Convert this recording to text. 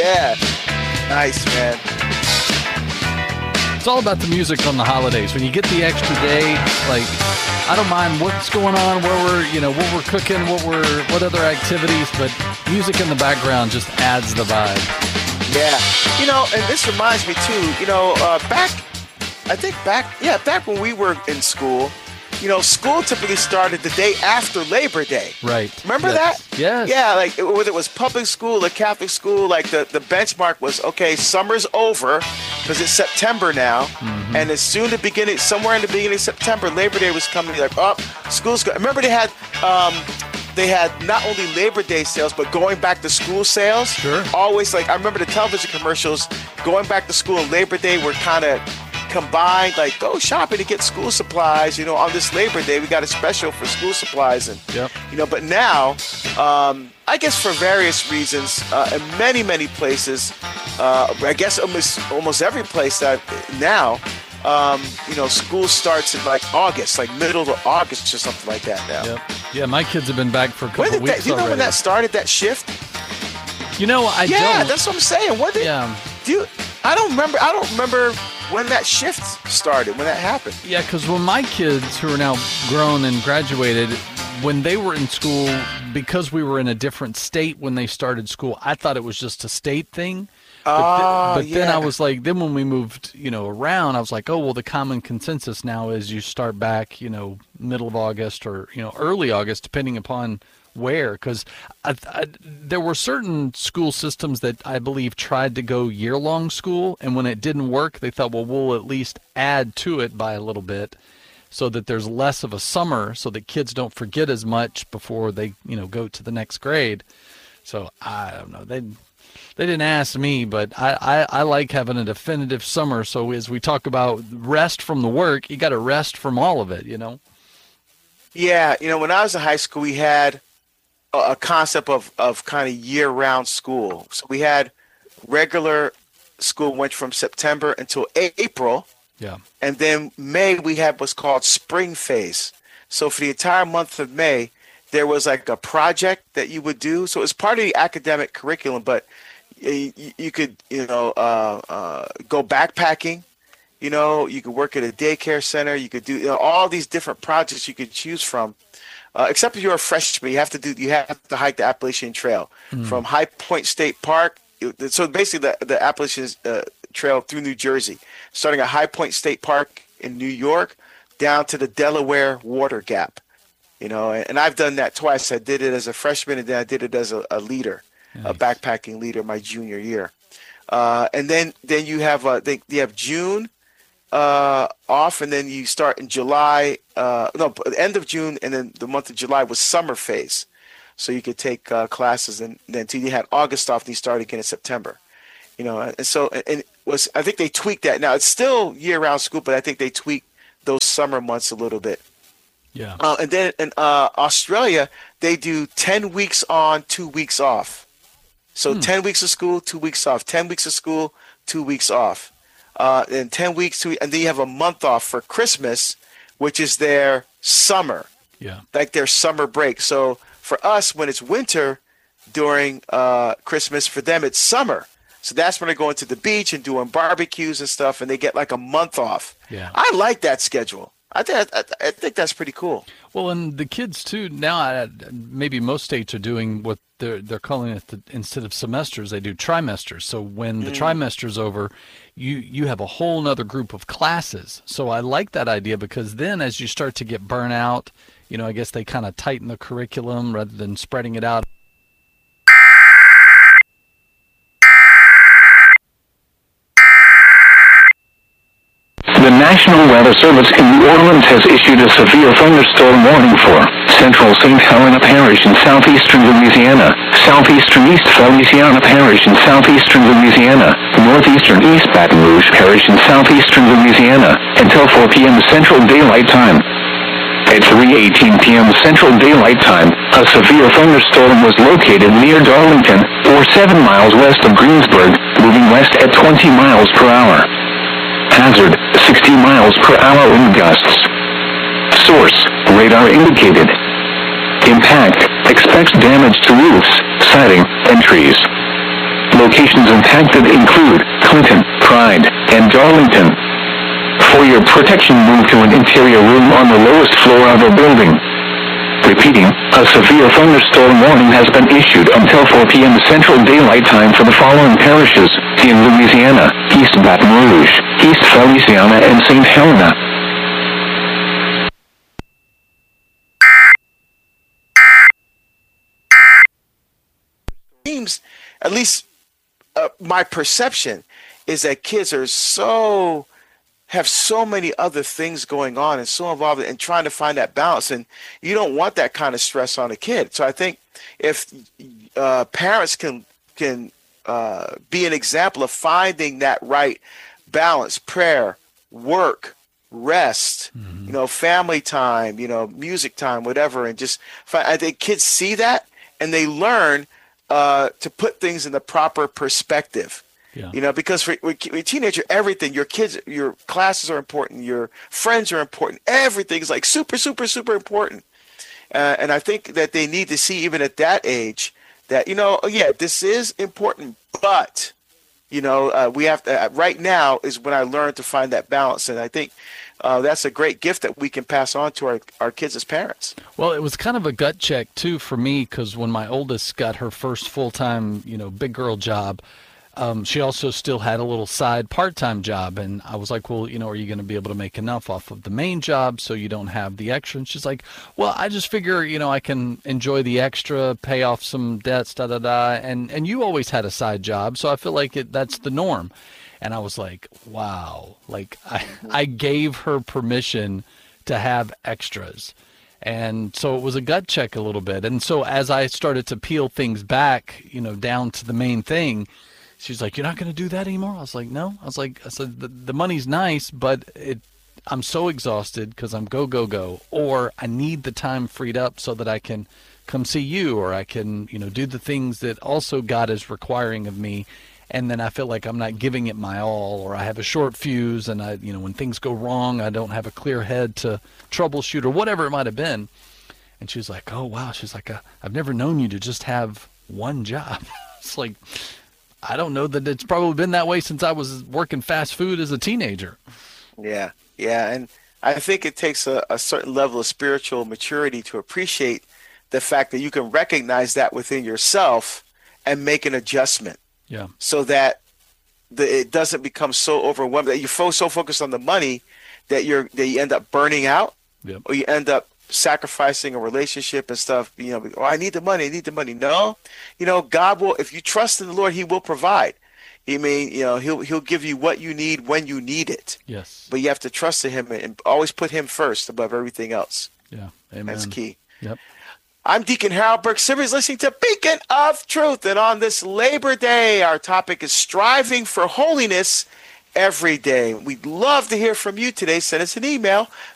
Yeah. Nice, man. It's all about the music on the holidays. When you get the extra day, like, I don't mind what's going on, what we're cooking, what other activities, but music in the background just adds the vibe. Yeah. And this reminds me too, back when we were in school, school typically started the day after Labor Day. Right. Remember that? Yes. Yeah, like whether it was public school or Catholic school, like the benchmark was, okay, summer's over because it's September now. Mm-hmm. And somewhere in the beginning of September, Labor Day was coming, like, school's good. Remember they had not only Labor Day sales, but going back to school sales. Sure. Always, like, I remember the television commercials, going back to school and Labor Day were kind of combined, like, go shopping to get school supplies. On this Labor Day, we got a special for school supplies, and yep. But now, I guess for various reasons, in many places, I guess almost every place that now, school starts in like August, like middle of August or something like that now. Yep. Yeah, my kids have been back for a couple weeks already. Do you know when that started? That shift? I don't. Yeah, that's what I'm saying. I don't remember when that shift started, when that happened. Yeah, because when my kids, who are now grown and graduated, when they were in school, because we were in a different state when they started school, I thought it was just a state thing. But then I was like, then when we moved, around, I was like, oh, well, the common consensus now is you start back, middle of August or, early August, depending upon where, because there were certain school systems that I believe tried to go year-long school, and when it didn't work, they thought, well, we'll at least add to it by a little bit so that there's less of a summer so that kids don't forget as much before they, go to the next grade. So I don't know. They didn't ask me, but I like having a definitive summer. So as we talk about rest from the work, you got to rest from all of it, Yeah, when I was in high school, we had a concept of kind of year-round school. So we had regular school went from September until April. Yeah. And then May, we had what's called spring phase. So for the entire month of May, there was like a project that you would do. So it was part of the academic curriculum, but you could, go backpacking. You could work at a daycare center. You could do all these different projects you could choose from. Except if you're a freshman, you have to hike the Appalachian Trail from High Point State Park. So basically, the Appalachian Trail through New Jersey, starting at High Point State Park in New York, down to the Delaware Water Gap. And I've done that twice. I did it as a freshman, and then I did it as a leader, nice. A backpacking leader, my junior year. And then you have you have June off, and then you start in July. End of June, and then the month of July was summer phase. So you could take classes, and then until you had August off, and you started again in September. And so I think they tweaked that. Now it's still year-round school, but I think they tweaked those summer months a little bit. Yeah. And then in Australia, they do 10 weeks on, 2 weeks off. So 10 weeks of school, 2 weeks off. 10 weeks of school, 2 weeks off. And 10 weeks, and then you have a month off for Christmas, which is their summer. Yeah. Like their summer break. So for us, when it's winter during Christmas, for them it's summer. So that's when they're going to the beach and doing barbecues and stuff, and they get like a month off. Yeah. I like that schedule. I think that's pretty cool. Well, and the kids too now, maybe most states are doing what they're calling it, instead of semesters, they do trimesters. So when the trimester's over, you have a whole nother group of classes. So I like that idea, because then as you start to get burnt out, I guess they kind of tighten the curriculum rather than spreading it out. The National Weather Service in New Orleans has issued a severe thunderstorm warning for central St. Helena Parish in southeastern Louisiana, southeastern East Feliciana Parish in southeastern Louisiana, northeastern East Baton Rouge Parish in southeastern Louisiana, until 4 p.m. Central Daylight Time. At 3:18 p.m. Central Daylight Time, a severe thunderstorm was located near Darlington, or 7 miles west of Greensburg, moving west at 20 miles per hour. Hazard, 60 miles per hour wind gusts. Source, radar indicated. Impact, expects damage to roofs, siding, and trees. locations impacted include Clinton, Pride, and Darlington. For your protection, move to an interior room on the lowest floor of a building. Repeating, a severe thunderstorm warning has been issued until 4 p.m. Central Daylight Time for the following parishes in Louisiana: East Baton Rouge, East Feliciana, and St. Helena. Seems, at least my perception, is that kids are have so many other things going on and so involved in trying to find that balance, and you don't want that kind of stress on a kid. So I think if parents can be an example of finding that right balance, prayer, work, rest, family time, music time, whatever, and just I think kids see that and they learn to put things in the proper perspective. Yeah. Because for a teenager, everything, your kids, your classes are important, your friends are important, everything is like super, super, super important. And I think that they need to see even at that age that, this is important, but, we have to, right now is when I learned to find that balance. And I think that's a great gift that we can pass on to our kids as parents. Well, it was kind of a gut check, too, for me, because when my oldest got her first full-time, big girl job, she also still had a little side part-time job. And I was like, well, are you going to be able to make enough off of the main job so you don't have the extra? And she's like, well, I just figure, I can enjoy the extra, pay off some debts, da-da-da. And you always had a side job, so I feel like that's the norm. And I was like, wow, like I gave her permission to have extras. And so it was a gut check a little bit. And so as I started to peel things back, down to the main thing, she's like, you're not going to do that anymore? I was like, no. I said, the money's nice, but I'm so exhausted because I'm go, or I need the time freed up so that I can come see you, or I can, do the things that also God is requiring of me. And then I feel like I'm not giving it my all, or I have a short fuse, and when things go wrong, I don't have a clear head to troubleshoot, or whatever it might have been. And she's like, oh, wow. She's like, I've never known you to just have one job. It's like, I don't know that it's probably been that way since I was working fast food as a teenager. Yeah. And I think it takes a certain level of spiritual maturity to appreciate the fact that you can recognize that within yourself and make an adjustment. Yeah. So that it doesn't become so overwhelmed that you're so focused on the money that you end up burning out. Yep. Or you end up sacrificing a relationship and stuff. I need the money. No, God will, if you trust in the Lord, He will provide. He'll give you what you need when you need it. Yes. But you have to trust in Him and always put Him first above everything else. Yeah. Amen. That's key. Yep. I'm Deacon Harold Burke-Sivers, listening to Beacon of Truth. And on this Labor Day, our topic is striving for holiness every day. We'd love to hear from you today. Send us an email,